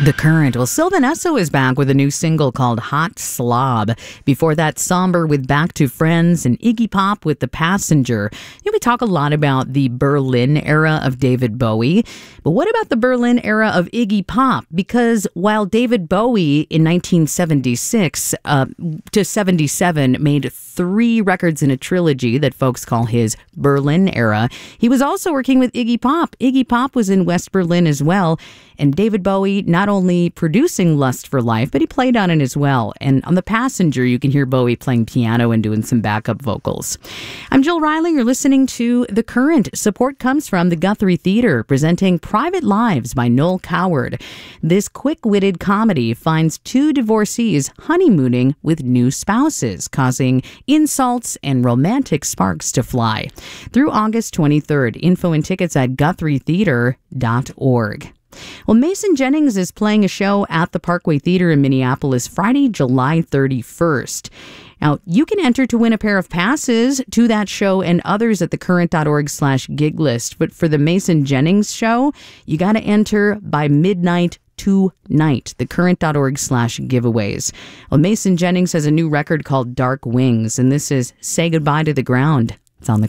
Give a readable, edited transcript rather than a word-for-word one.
The Current. Well, Sylvan Esso is back with a new single called Hot Slob. Before that, Somber with Back to Friends and Iggy Pop with The Passenger. We talk a lot about the Berlin era of David Bowie. But what about the Berlin era of Iggy Pop? Because while David Bowie in 1976 to 77 made 3 records in a trilogy that folks call his Berlin era, he was also working with Iggy Pop. Iggy Pop was in West Berlin as well. And David Bowie not only producing Lust for Life, but he played on it as well. And on The Passenger, you can hear Bowie playing piano and doing some backup vocals. I'm Jill Riley. You're listening to The Current. Support comes from the Guthrie Theater, presenting Private Lives by Noel Coward. This quick-witted comedy finds 2 divorcees honeymooning with new spouses, causing insults and romantic sparks to fly. Through August 23rd, info and tickets at GuthrieTheater.org. Well, Mason Jennings is playing a show at the Parkway Theater in Minneapolis Friday, July 31st. Now, you can enter to win a pair of passes to that show and others at thecurrent.org/gig list. But for the Mason Jennings show, you got to enter by midnight tonight, thecurrent.org/giveaways. Well, Mason Jennings has a new record called Dark Wings, and this is Say Goodbye to the Ground. It's on the